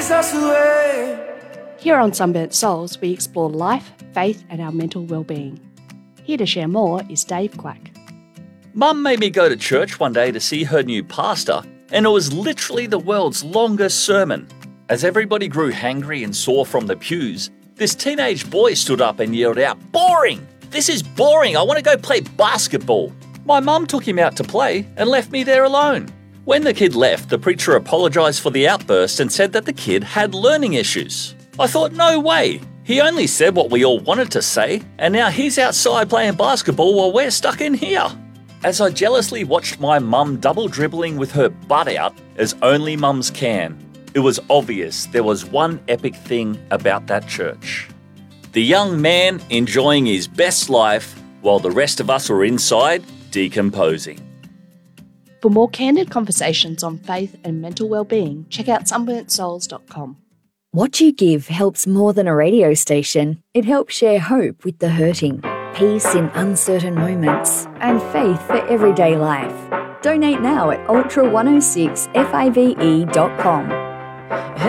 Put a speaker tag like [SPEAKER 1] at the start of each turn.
[SPEAKER 1] takes us away.
[SPEAKER 2] Here on Sunburnt Souls, we explore life, faith and our mental well-being. Here to share more is Dave Quack.
[SPEAKER 3] Mum made me go to church one day to see her new pastor, and it was literally the world's longest sermon. As everybody grew hangry and sore from the pews, this teenage boy stood up and yelled out, "Boring! This is boring! I want to go play basketball!" My mum took him out to play and left me there alone. When the kid left, the preacher apologised for the outburst and said that the kid had learning issues. I thought, no way! He only said what we all wanted to say, and now he's outside playing basketball while we're stuck in here. As I jealously watched my mum double dribbling with her butt out, as only mums can, it was obvious there was one epic thing about that church. The young man enjoying his best life while the rest of us were inside decomposing.
[SPEAKER 2] For more candid conversations on faith and mental well-being, check out sunburntsouls.com.
[SPEAKER 4] What you give helps more than a radio station. It helps share hope with the hurting, peace in uncertain moments, and faith for everyday life. Donate now at ultra106five.com.